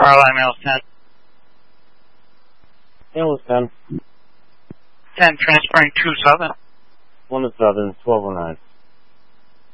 Carlisle Mills 10. Mills 10. 10, transferring 2 Southern. 1 to Southern, 1209.